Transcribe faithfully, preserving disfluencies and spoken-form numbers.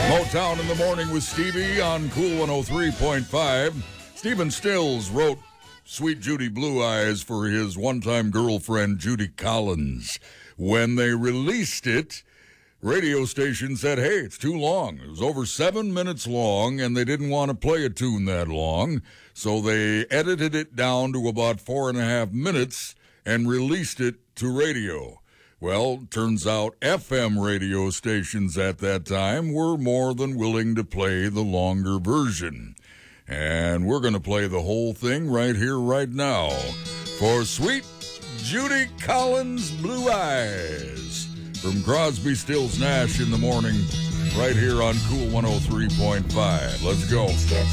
Motown in the Morning with Stevie on Cool one oh three point five. Stephen Stills wrote Sweet Judy Blue Eyes for his one-time girlfriend, Judy Collins. When they released it, radio station said, hey, it's too long. It was over seven minutes long, and they didn't want to play a tune that long, so they edited it down to about four and a half minutes and released it to radio. Well, turns out F M radio stations at that time were more than willing to play the longer version. And we're going to play the whole thing right here, right now, for Sweet Judy Collins' Blue Eyes. From Crosby, Stills, Nash in the Morning, right here on Cool one oh three point five. Let's go.